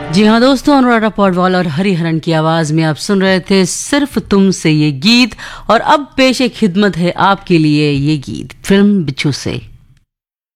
जी हाँ दोस्तों, अनुराधा पौडवाल और हरिहरन की आवाज में आप सुन रहे थे सिर्फ तुमसे ये गीत। और अब पेश एक खिदमत है आपके लिए ये गीत फिल्म बिच्छू से।